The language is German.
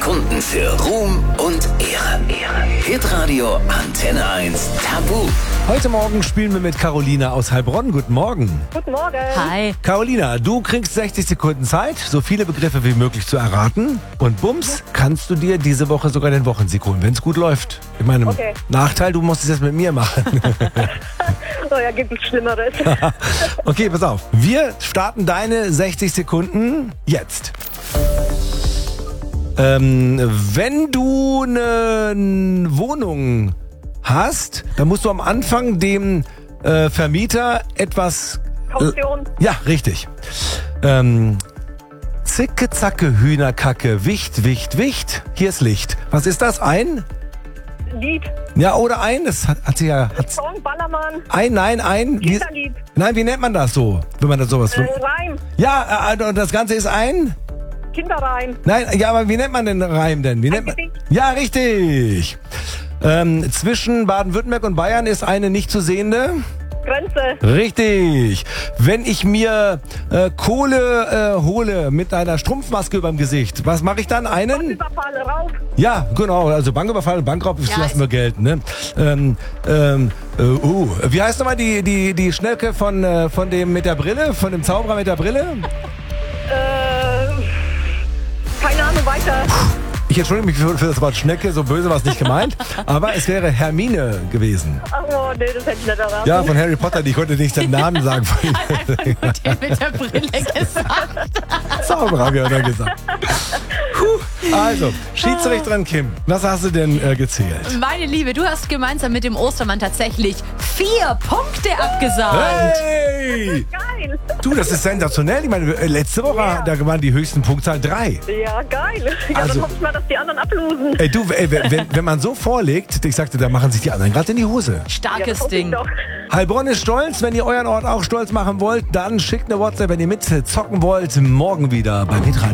Sekunden für Ruhm und Ehre. Hitradio Antenne 1 Tabu. Heute Morgen spielen wir mit Carolina aus Heilbronn. Guten Morgen. Guten Morgen. Hi. Carolina, du kriegst 60 Sekunden Zeit, so viele Begriffe wie möglich zu erraten. Und bums, kannst du dir diese Woche sogar den Wochensieg holen, wenn es gut läuft. Mit meinem Okay. Nachteil, du musst es jetzt mit mir machen. Oh ja, gibt es Schlimmeres. Okay, pass auf. Wir starten deine 60 Sekunden jetzt. Wenn du eine Wohnung hast, dann musst du am Anfang dem Vermieter etwas... Kaution. Ja, richtig. Zicke, zacke, Hühnerkacke, Wicht, Wicht, Wicht. Hier ist Licht. Was ist das? Ein? Lied. Ja, oder ein? Das hat sie ja... Song, Ballermann. Ein. Kinderlied. Nein, wie nennt man das so, wenn man das sowas... Reim. Ja, und das Ganze ist ein... Kinderreim. Nein, ja, aber wie nennt man den Reim denn? Wie nennt man? Gedicht. Ja, richtig. Zwischen Baden-Württemberg und Bayern ist eine nicht zu sehende... Grenze. Richtig. Wenn ich mir Kohle hole mit einer Strumpfmaske überm Gesicht, was mache ich dann? Einen? Überfall, Raub. Ja, genau. Also Banküberfall, Bankraub, das lassen wir gelten. Ne? Wie heißt nochmal die Schnecke von dem mit der Brille, von dem Zauberer mit der Brille? Keine Ahnung, weiter. Ich entschuldige mich für das Wort Schnecke, so böse war es nicht gemeint, aber es wäre Hermine gewesen. Oh, nee, das hätte ich nicht erraten. Ja, von Harry Potter, ich konnte nicht den Namen sagen. Einfach nur der mit der Brille gesagt. Zauberer, habe ich ja gesagt. Also, Schiedsrichterin Kim, was hast du denn gezählt? Meine Liebe, du hast gemeinsam mit dem Ostermann tatsächlich 4 Punkte abgesahnt. Hey! Geil. Du, das ist sensationell. Ich meine, letzte Woche, Ja. da waren die höchsten Punktzahl 3. Ja, geil. Ja, Also- dann hoffe ich mal, dass die anderen ablosen. Ey, du, wenn man so vorlegt, ich sagte, da machen sich die anderen gerade in die Hose. Ja, das Starkes hoffe ich Ding. doch. Heilbronn ist stolz. Wenn ihr euren Ort auch stolz machen wollt, dann schickt eine WhatsApp, wenn ihr mitzocken wollt. Morgen wieder bei Hitradio.